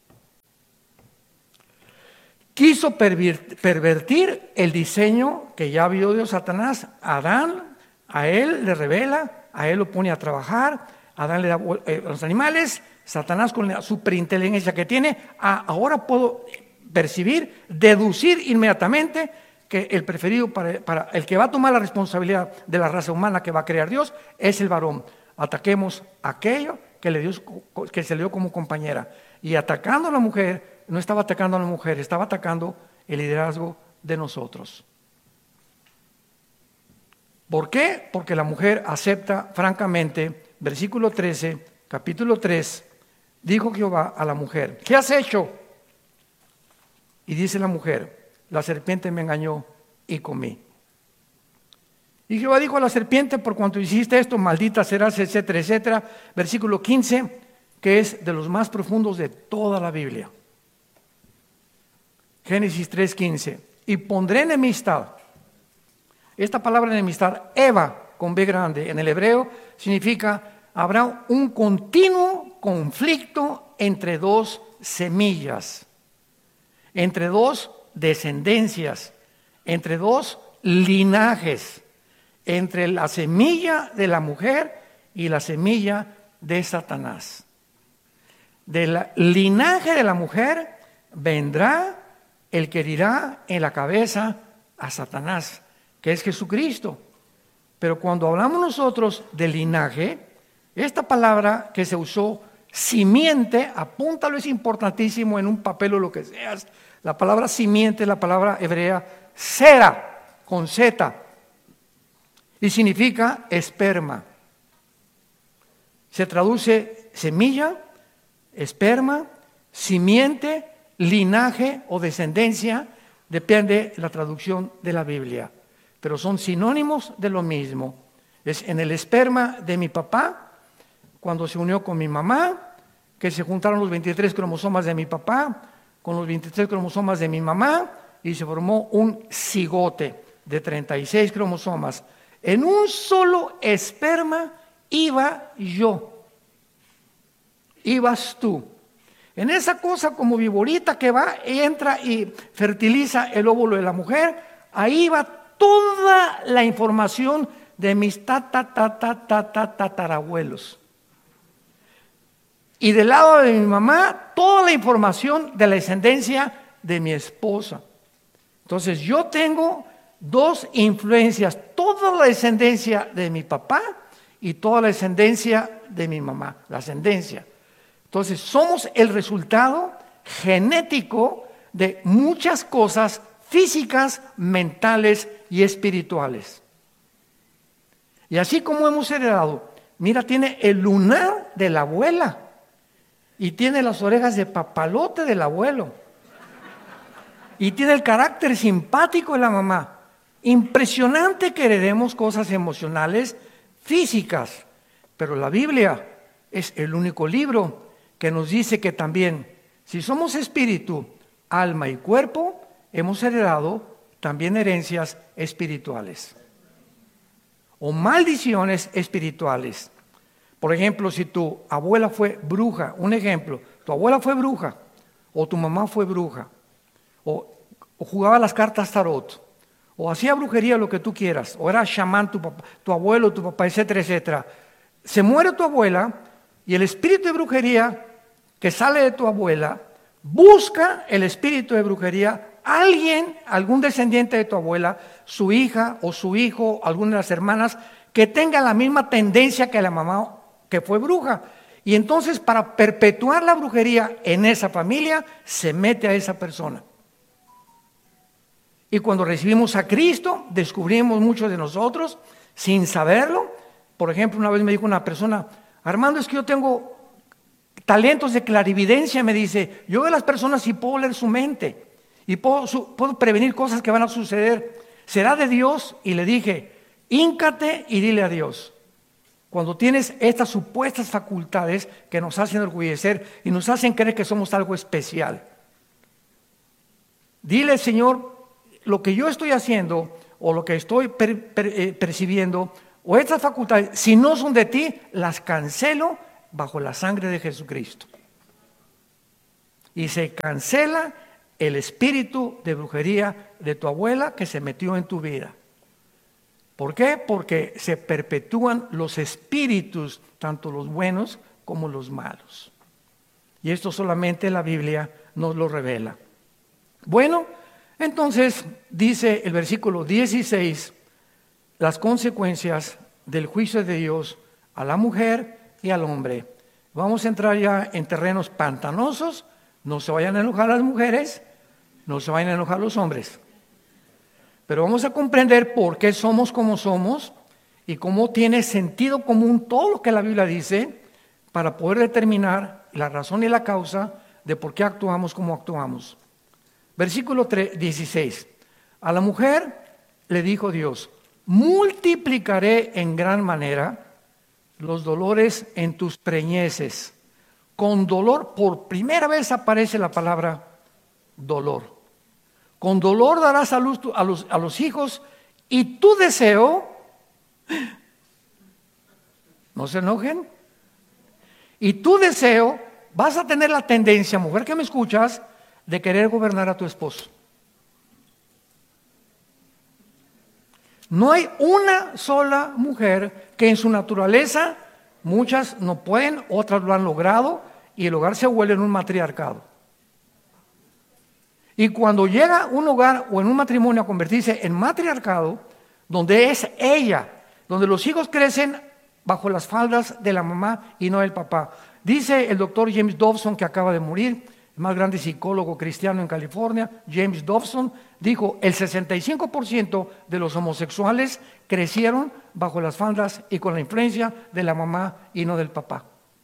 Quiso pervertir el diseño que ya vio Dios Satanás. Adán, a él le revela, a él lo pone a trabajar, Adán le da eh, los animales, Satanás con la superinteligencia que tiene, ah, ahora puedo percibir, deducir inmediatamente que el preferido para, para el que va a tomar la responsabilidad de la raza humana que va a crear Dios es el varón. Ataquemos aquello que, le dio, que se le dio como compañera. Y atacando a la mujer, no estaba atacando a la mujer, estaba atacando el liderazgo de nosotros. ¿Por qué? Porque la mujer acepta francamente, versículo trece, capítulo tres, dijo Jehová a la mujer, ¿qué has hecho? Y dice la mujer, la serpiente me engañó y comí. Y Jehová dijo a la serpiente, por cuanto hiciste esto, maldita serás, etcétera, etcétera. Versículo quince, que es de los más profundos de toda la Biblia. Génesis tres, quince. Y pondré enemistad. Esta palabra enemistad, Eva, con B grande, en el hebreo, significa, habrá un continuo conflicto entre dos semillas, entre dos descendencias, entre dos linajes, entre la semilla de la mujer y la semilla de Satanás. Del linaje de la mujer vendrá el que herirá en la cabeza a Satanás, que es Jesucristo. Pero cuando hablamos nosotros del linaje, esta palabra que se usó, simiente, apúntalo, es importantísimo en un papel o lo que seas. La palabra simiente es la palabra hebrea sera, con Z, y significa esperma. Se traduce semilla, esperma, simiente, linaje o descendencia, depende de la traducción de la Biblia. Pero son sinónimos de lo mismo. Es en el esperma de mi papá, cuando se unió con mi mamá, que se juntaron los veintitrés cromosomas de mi papá, con los veintitrés cromosomas de mi mamá, y se formó un cigote de treinta y seis cromosomas. En un solo esperma iba yo, ibas tú. En esa cosa como viborita que va, entra y fertiliza el óvulo de la mujer, ahí va toda la información de mis tata, tata, tata, tatarabuelos. Y del lado de mi mamá, toda la información de la descendencia de mi esposa. Entonces yo tengo dos influencias, toda la descendencia de mi papá y toda la descendencia de mi mamá, la ascendencia. Entonces somos el resultado genético de muchas cosas físicas, mentales y espirituales. Y así como hemos heredado, mira, tiene el lunar de la abuela y tiene las orejas de papalote del abuelo y tiene el carácter simpático de la mamá. Impresionante que heredemos cosas emocionales, físicas, pero la Biblia es el único libro que nos dice que también, si somos espíritu, alma y cuerpo, hemos heredado también herencias espirituales o maldiciones espirituales. Por ejemplo, si tu abuela fue bruja, un ejemplo, tu abuela fue bruja, o tu mamá fue bruja, o, o jugaba las cartas tarot, o hacía brujería, lo que tú quieras, o era chamán tu, papá, tu abuelo, tu papá, etcétera, etcétera. Se muere tu abuela y el espíritu de brujería que sale de tu abuela busca el espíritu de brujería, alguien, algún descendiente de tu abuela, su hija o su hijo, alguna de las hermanas, que tenga la misma tendencia que la mamá que fue bruja. Y entonces, para perpetuar la brujería en esa familia, se mete a esa persona. Y cuando recibimos a Cristo, descubrimos muchos de nosotros, sin saberlo. Por ejemplo, una vez me dijo una persona, Armando, es que yo tengo talentos de clarividencia, me dice, yo veo a las personas y puedo leer su mente, y puedo, su, puedo prevenir cosas que van a suceder. ¿Será de Dios? Y le dije, híncate y dile a Dios. Cuando tienes estas supuestas facultades que nos hacen orgullecer y nos hacen creer que somos algo especial, dile, Señor, lo que yo estoy haciendo o lo que estoy per, per, eh, percibiendo o estas facultades, si no son de ti, las cancelo bajo la sangre de Jesucristo. Y se cancela el espíritu de brujería de tu abuela que se metió en tu vida. ¿Por qué? Porque se perpetúan los espíritus, tanto los buenos como los malos. Y esto solamente la Biblia nos lo revela. Bueno, entonces dice el versículo dieciséis, las consecuencias del juicio de Dios a la mujer y al hombre. Vamos a entrar ya en terrenos pantanosos. No se vayan a enojar las mujeres, no se vayan a enojar los hombres. Pero vamos a comprender por qué somos como somos y cómo tiene sentido común todo lo que la Biblia dice para poder determinar la razón y la causa de por qué actuamos como actuamos. Versículo dieciséis. A la mujer le dijo Dios: multiplicaré en gran manera los dolores en tus preñeces. Con dolor, por primera vez aparece la palabra dolor. Con dolor darás a luz a los, a los hijos, y tu deseo, no se enojen, y tu deseo, vas a tener la tendencia, mujer que me escuchas, de querer gobernar a tu esposo. No hay una sola mujer que en su naturaleza, muchas no pueden, otras lo han logrado, y el hogar se vuelve en un matriarcado. Y cuando llega un hogar o en un matrimonio a convertirse en matriarcado, donde es ella, donde los hijos crecen bajo las faldas de la mamá y no del papá. Dice el doctor James Dobson, que acaba de morir, el más grande psicólogo cristiano en California, James Dobson, dijo: el sesenta y cinco por ciento de los homosexuales crecieron bajo las faldas y con la influencia de la mamá y no del papá.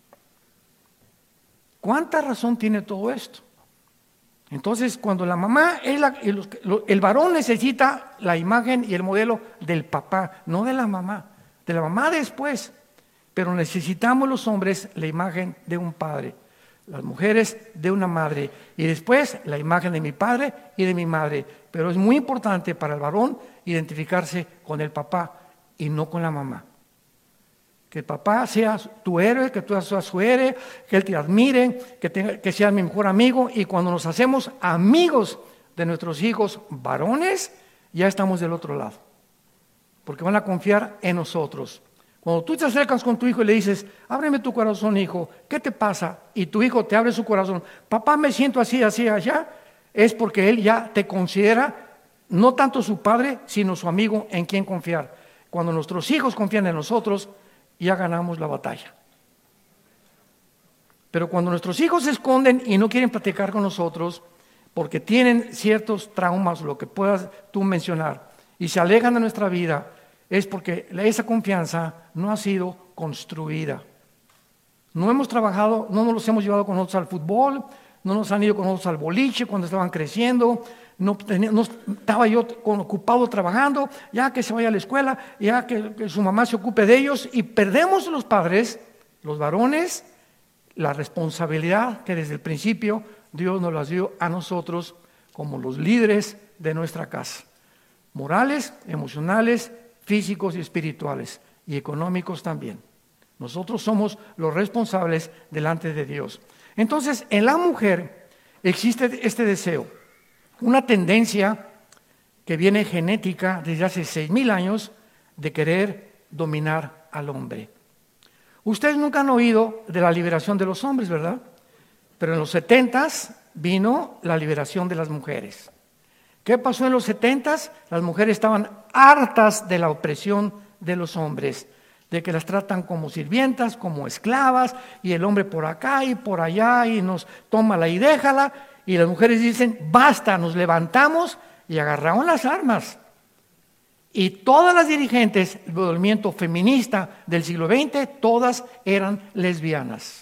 ¿Cuánta razón tiene todo esto? Entonces, cuando la mamá, es la, el, el varón necesita la imagen y el modelo del papá, no de la mamá, de la mamá después, pero necesitamos los hombres la imagen de un padre, las mujeres de una madre, y después la imagen de mi padre y de mi madre. Pero es muy importante para el varón identificarse con el papá y no con la mamá. Que el papá sea tu héroe, que tú seas su héroe, que él te admire, que, tenga, que sea mi mejor amigo. Y cuando nos hacemos amigos de nuestros hijos varones, ya estamos del otro lado. Porque van a confiar en nosotros. Cuando tú te acercas con tu hijo y le dices: ábreme tu corazón, hijo, ¿qué te pasa? Y tu hijo te abre su corazón: papá, me siento así, así, allá. Es porque él ya te considera no tanto su padre, sino su amigo en quien confiar. Cuando nuestros hijos confían en nosotros, ya ganamos la batalla. Pero cuando nuestros hijos se esconden y no quieren platicar con nosotros porque tienen ciertos traumas, lo que puedas tú mencionar, y se alejan de nuestra vida, es porque esa confianza no ha sido construida. No hemos trabajado, no nos los hemos llevado con nosotros al fútbol, no nos han ido con nosotros al boliche cuando estaban creciendo. No, tenía, no estaba yo ocupado trabajando, ya que se vaya a la escuela, ya que, que su mamá se ocupe de ellos, y perdemos los padres, los varones, la responsabilidad que desde el principio Dios nos las dio a nosotros como los líderes de nuestra casa, morales, emocionales, físicos y espirituales, y económicos también. Nosotros somos los responsables delante de Dios. Entonces, en la mujer existe este deseo, una tendencia que viene genética desde hace seis mil años de querer dominar al hombre. Ustedes nunca han oído de la liberación de los hombres, ¿verdad? Pero en los setentas vino la liberación de las mujeres. ¿Qué pasó en los setentas? Las mujeres estaban hartas de la opresión de los hombres, de que las tratan como sirvientas, como esclavas, y el hombre por acá y por allá, y nos toma la y déjala. Y las mujeres dicen: basta, nos levantamos, y agarraron las armas. Y todas las dirigentes del movimiento feminista del siglo veinte, todas eran lesbianas.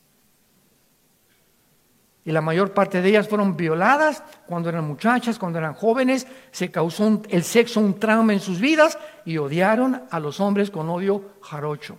Y la mayor parte de ellas fueron violadas cuando eran muchachas, cuando eran jóvenes. Se causó un, el sexo un trauma en sus vidas, y odiaron a los hombres con odio jarocho,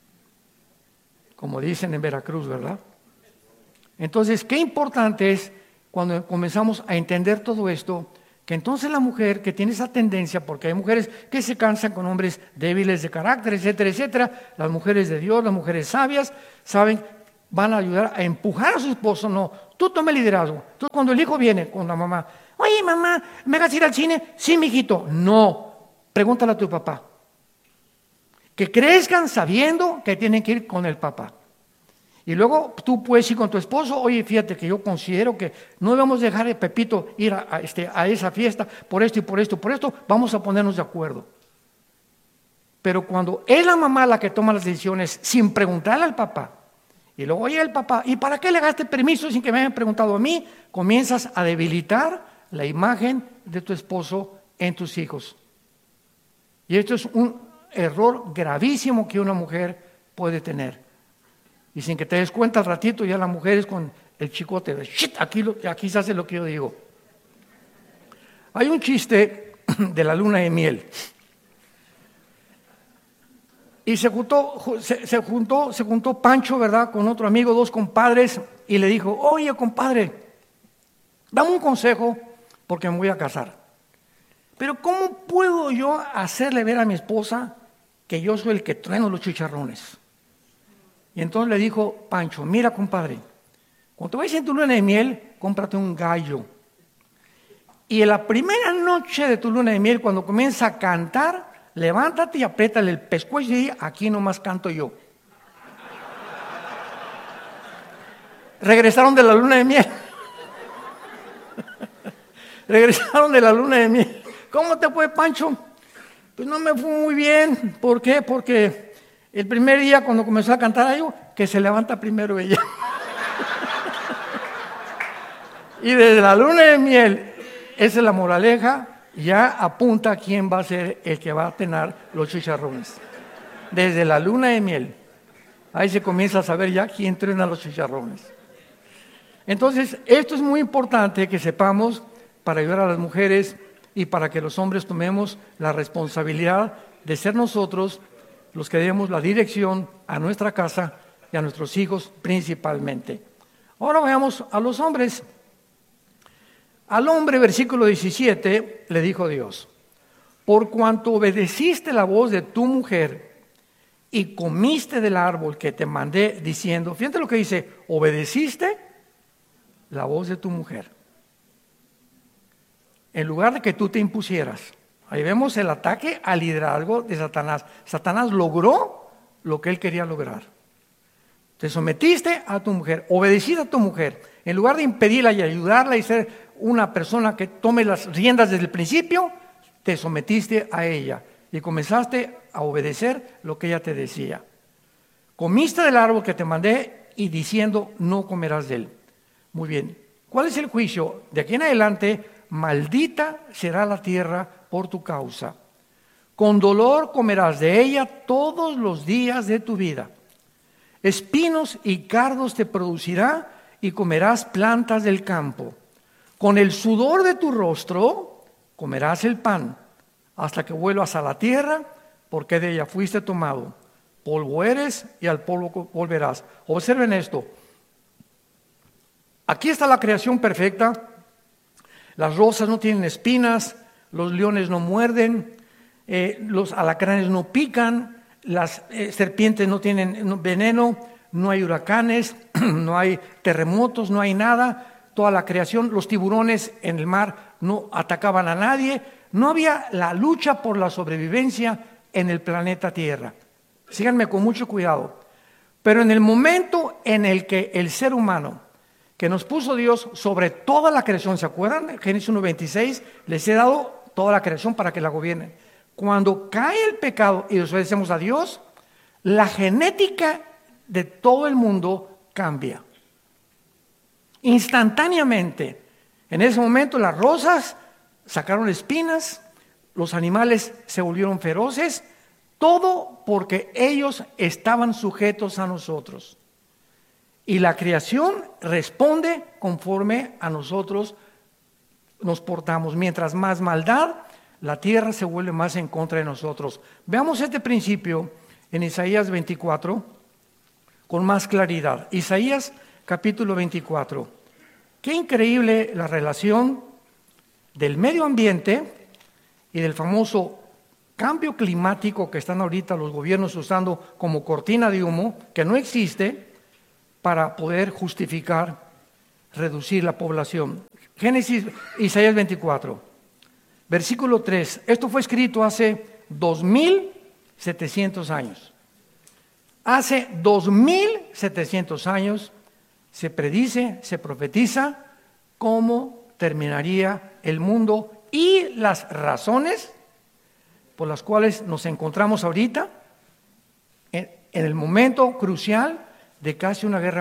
como dicen en Veracruz, ¿verdad? Entonces, qué importante es, cuando comenzamos a entender todo esto, que entonces la mujer que tiene esa tendencia, porque hay mujeres que se cansan con hombres débiles de carácter, etcétera, etcétera, las mujeres de Dios, las mujeres sabias, saben, van a ayudar a empujar a su esposo. No, tú toma el liderazgo. Entonces cuando el hijo viene con la mamá, oye mamá, ¿me vas a ir al cine? Sí, mijito. No, pregúntale a tu papá. Que crezcan sabiendo que tienen que ir con el papá. Y luego tú puedes ir con tu esposo, oye, fíjate que yo considero que no debemos dejar a Pepito ir a, a, este, a esa fiesta por esto y por esto y por esto, vamos a ponernos de acuerdo. Pero cuando es la mamá la que toma las decisiones sin preguntarle al papá, y luego oye el papá, ¿y para qué le gaste permiso sin que me hayan preguntado a mí? Comienzas a debilitar la imagen de tu esposo en tus hijos. Y esto es un error gravísimo que una mujer puede tener. Y sin que te des cuenta al ratito ya la mujer es con el chicote de shit, aquí, lo, aquí se hace lo que yo digo. Hay un chiste de la luna de miel. Y se juntó, se, se juntó, se juntó Pancho, ¿verdad?, con otro amigo, dos compadres, y le dijo, oye, compadre, dame un consejo porque me voy a casar. Pero ¿cómo puedo yo hacerle ver a mi esposa que yo soy el que trueno los chicharrones? Y entonces le dijo Pancho, mira compadre, cuando te vayas en tu luna de miel, cómprate un gallo. Y en la primera noche de tu luna de miel, cuando comienza a cantar, levántate y apriétale el pescuezo y di, aquí nomás canto yo. Regresaron de la luna de miel. Regresaron de la luna de miel. ¿Cómo te fue, Pancho? Pues no me fue muy bien. ¿Por qué? Porque el primer día cuando comenzó a cantar algo, que se levanta primero ella. Y desde la luna de miel, esa es la moraleja, ya apunta quién va a ser el que va a tener los chicharrones. Desde la luna de miel, ahí se comienza a saber ya quién truena los chicharrones. Entonces, esto es muy importante que sepamos para ayudar a las mujeres y para que los hombres tomemos la responsabilidad de ser nosotros los que demos la dirección a nuestra casa y a nuestros hijos principalmente. Ahora veamos a los hombres. Al hombre, versículo diecisiete, le dijo Dios, por cuanto obedeciste la voz de tu mujer y comiste del árbol que te mandé diciendo, fíjate lo que dice, obedeciste la voz de tu mujer. En lugar de que tú te impusieras. Ahí vemos el ataque al liderazgo de Satanás. Satanás logró lo que él quería lograr. Te sometiste a tu mujer, obedeciste a tu mujer. En lugar de impedirla y ayudarla y ser una persona que tome las riendas desde el principio, te sometiste a ella y comenzaste a obedecer lo que ella te decía. Comiste del árbol que te mandé y diciendo, no comerás de él. Muy bien. ¿Cuál es el juicio? De aquí en adelante, maldita será la tierra por tu causa. Con dolor comerás de ella todos los días de tu vida. Espinos y cardos te producirá y comerás plantas del campo. Con el sudor de tu rostro comerás el pan hasta que vuelvas a la tierra, porque de ella fuiste tomado. Polvo eres y al polvo volverás. Observen esto. Aquí está la creación perfecta. Las rosas no tienen espinas, los leones no muerden, eh, los alacranes no pican, las eh, serpientes no tienen veneno, no hay huracanes, no hay terremotos, no hay nada. Toda la creación, los tiburones en el mar no atacaban a nadie. No había la lucha por la sobrevivencia en el planeta Tierra. Síganme con mucho cuidado. Pero en el momento en el que el ser humano, que nos puso Dios sobre toda la creación, ¿se acuerdan? Génesis uno veintiséis, les he dado toda la creación para que la gobiernen. Cuando cae el pecado y desobedecemos a Dios, la genética de todo el mundo cambia. Instantáneamente. En ese momento las rosas sacaron espinas, los animales se volvieron feroces, todo porque ellos estaban sujetos a nosotros. Y la creación responde conforme a nosotros nos portamos. Mientras más maldad, la tierra se vuelve más en contra de nosotros. Veamos este principio en Isaías veinticuatro con más claridad. Isaías capítulo veinticuatro. Qué increíble la relación del medio ambiente y del famoso cambio climático que están ahorita los gobiernos usando como cortina de humo, que no existe, para poder justificar reducir la población. Génesis, Isaías veinticuatro, versículo tres. Esto fue escrito hace dos mil setecientos años. Hace dos mil setecientos años se predice, se profetiza cómo terminaría el mundo y las razones por las cuales nos encontramos ahorita en, en el momento crucial de casi una guerra